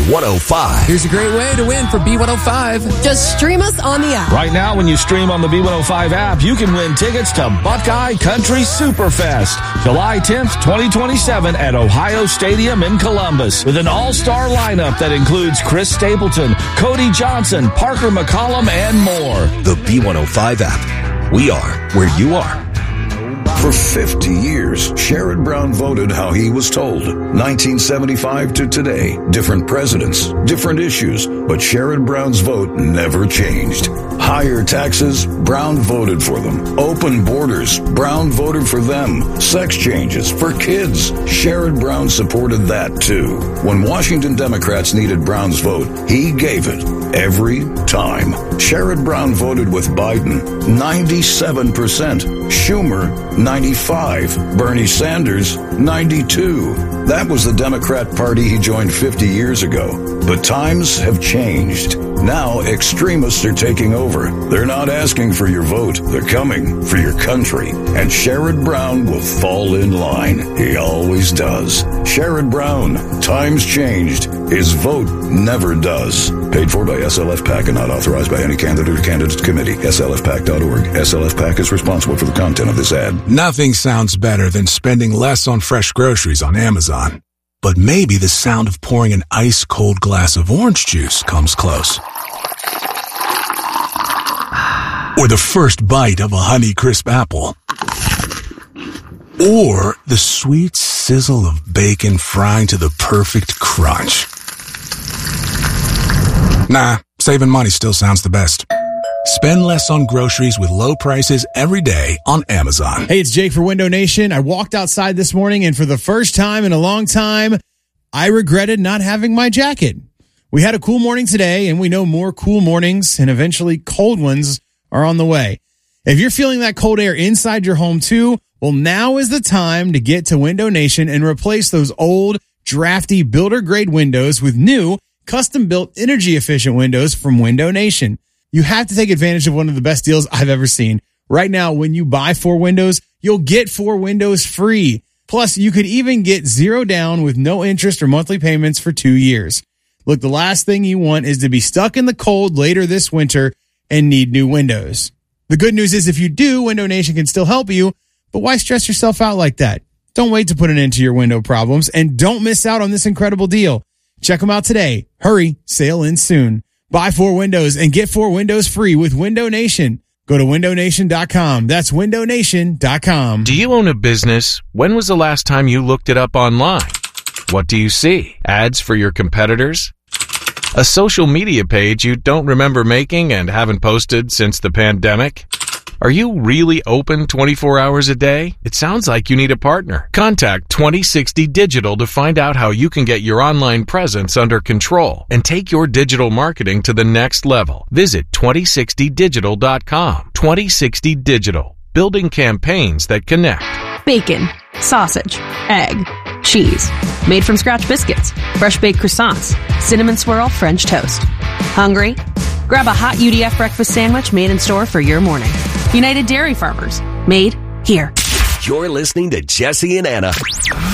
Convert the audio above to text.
B105. Here's a great way to win for B105. Just stream us on the app. Right now, when you stream on the B105 app, you can win tickets to Buckeye Country Superfest, July 10th, 2027 at Ohio Stadium in Columbus, with an all-star lineup that includes Chris Stapleton, Cody Johnson, Parker McCollum, and more. The B105 app. We are where you are. For 50 years, Sherrod Brown voted how he was told. 1975 to today, different presidents, different issues, but Sherrod Brown's vote never changed. Higher taxes, Brown voted for them. Open borders, Brown voted for them. Sex changes for kids, Sherrod Brown supported that too. When Washington Democrats needed Brown's vote, he gave it every time. Sherrod Brown voted with Biden, 97%. Schumer, 95. Bernie Sanders, 92. That was the Democrat Party he joined 50 years ago. But times have changed. Now extremists are taking over. They're not asking for your vote. They're coming for your country. And Sherrod Brown will fall in line. He always does. Sherrod Brown. Times changed. His vote never does. Paid for by SLF PAC and not authorized by any candidate or candidate committee. SLFPAC.org. SLF PAC is responsible for the content of this ad. Nothing sounds better than spending less on fresh groceries on Amazon. But maybe the sound of pouring an ice-cold glass of orange juice comes close. Or the first bite of a Honeycrisp apple. Or the sweet sizzle of bacon frying to the perfect crunch. Nah, saving money still sounds the best. Spend less on groceries with low prices every day on Amazon. Hey, it's Jake for Window Nation. I walked outside this morning, and for the first time in a long time, I regretted not having my jacket. We had a cool morning today, and we know more cool mornings and eventually cold ones are on the way. If you're feeling that cold air inside your home too, well, now is the time to get to Window Nation and replace those old, drafty, builder-grade windows with new, custom-built, energy-efficient windows from Window Nation. You have to take advantage of one of the best deals I've ever seen. Right now, when you buy 4 windows, you'll get 4 windows free. Plus, you could even get 0 down with no interest or monthly payments for 2 years. Look, the last thing you want is to be stuck in the cold later this winter and need new windows. The good news is if you do, Window Nation can still help you, but why stress yourself out like that? Don't wait to put an end to your window problems, and don't miss out on this incredible deal. Check them out today. Hurry, sale ends soon. Buy 4 windows and get 4 windows free with Window Nation. Go to windownation.com. That's windownation.com. Do you own a business? When was the last time you looked it up online? What do you see? Ads for your competitors? A social media page you don't remember making and haven't posted since the pandemic? Are you really open 24 hours a day? It sounds like you need a partner. Contact 2060 Digital to find out how you can get your online presence under control and take your digital marketing to the next level. Visit 2060digital.com. 2060 Digital. Building campaigns that connect. Bacon, sausage, egg, cheese, made from scratch biscuits, fresh baked croissants, cinnamon swirl French toast. Hungry? Grab a hot UDF breakfast sandwich made in store for your morning. United Dairy Farmers. Made here. You're listening to Jesse and Anna